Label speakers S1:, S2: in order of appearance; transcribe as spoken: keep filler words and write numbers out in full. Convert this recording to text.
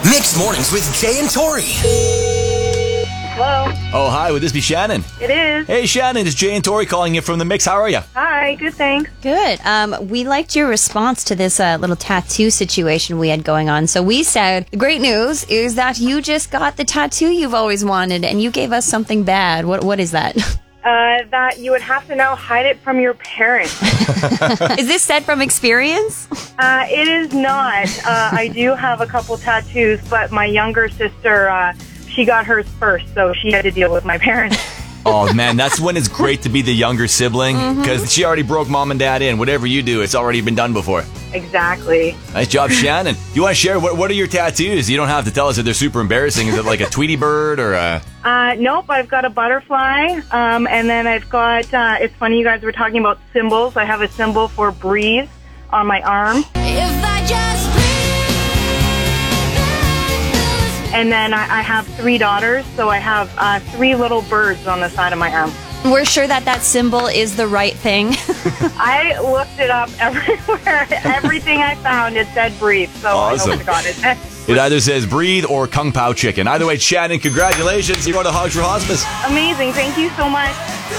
S1: Mixed Mornings with Jay and Tori.
S2: Hello.
S3: Oh, hi. Would this be Shannon?
S2: It is.
S3: Hey, Shannon. It's Jay and Tori calling you from the Mix. How are you?
S2: Hi. Good, thanks.
S4: Good. Um, we liked your response to this uh, little tattoo situation we had going on. So we said, the great news is that you just got the tattoo you've always wanted, and you gave us something bad. What What is that?
S2: Uh, that you would have to now hide it from your parents.
S4: Is this said from experience?
S2: Uh, it is not. Uh, I do have a couple tattoos, but my younger sister, uh, she got hers first, so she had to deal with my parents.
S3: Oh, man, that's when it's great to be the younger sibling, because mm-hmm. she already broke mom and dad in. Whatever you do, it's already been done before.
S2: Exactly.
S3: Nice job, Shannon. You want to share, what, what are your tattoos? You don't have to tell us if they're super embarrassing. Is it like a Tweety bird or a...
S2: Uh, nope, I've got a butterfly, um, and then I've got, uh, it's funny you guys were talking about symbols. I have a symbol for breathe on my arm.
S5: If I just breathe.
S2: And then I, I have three daughters, so I have uh, three little birds on the side of my arm.
S4: We're sure that that symbol is the right thing.
S2: I looked it up everywhere. Everything I found, it said breathe, so
S3: Awesome.
S2: I hope I got it.
S3: It either says breathe or Kung Pao chicken. Either way, Shannon, congratulations. You're going to Hogs for Hospice.
S2: Amazing. Thank you so much.